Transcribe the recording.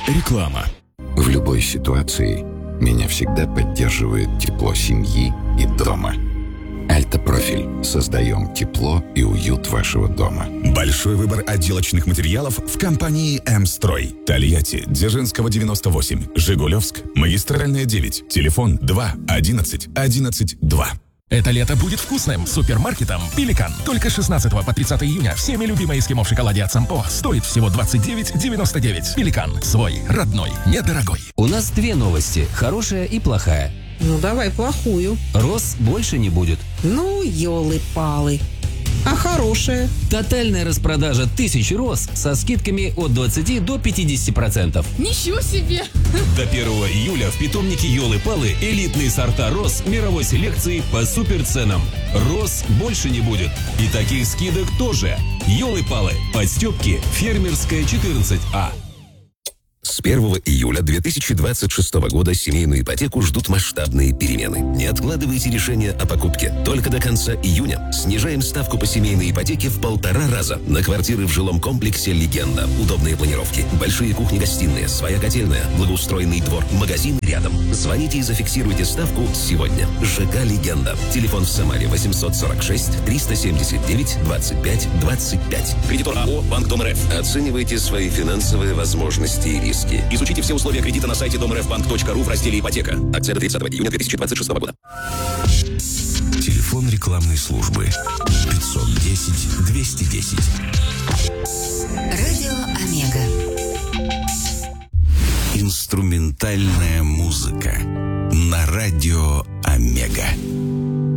Реклама. В любой ситуации меня всегда поддерживает тепло семьи и дома. Альтопрофиль. Создаем тепло и уют вашего дома. Большой выбор отделочных материалов в компании «М-строй». Тольятти, Дзержинского, 98, Жигулевск, Магистральная, 9, телефон 2 11 11 2. Это лето будет вкусным. Супермаркетом «Пеликан». Только с 16 по 30 июня всеми любимое эскимо в шоколаде от Сампо стоит всего 29,99. «Пеликан». Свой, родной, недорогой. У нас две новости. Хорошая и плохая. Ну, давай плохую. Роз больше не будет. Ну, елы-палы. А хорошая? Тотальная распродажа 1000 роз со скидками от 20 до 50%. Ничего себе! До 1 июля в питомнике Ёлы-Палы элитные сорта роз мировой селекции по суперценам. Роз больше не будет. И таких скидок тоже. Ёлы-Палы. Подстёпки. Фермерская, 14А. С 1 июля 2026 года семейную ипотеку ждут масштабные перемены. Не откладывайте решение о покупке. Только до конца июня снижаем ставку по семейной ипотеке в 1,5 раза на квартиры в жилом комплексе «Легенда». Удобные планировки, большие кухни-гостиные, своя котельная, благоустроенный двор, магазин рядом. Звоните и зафиксируйте ставку сегодня. ЖК «Легенда». Телефон в Самаре 846 379 25 25. Кредитор АО «Банк Дом РФ». Оценивайте свои финансовые возможности и риски. Изучите все условия кредита на сайте домрфбанк.ру в разделе «Ипотека». Акция до 30 июня 2026 года. Телефон рекламной службы 510 210. Радио Омега. Инструментальная музыка на радио Омега.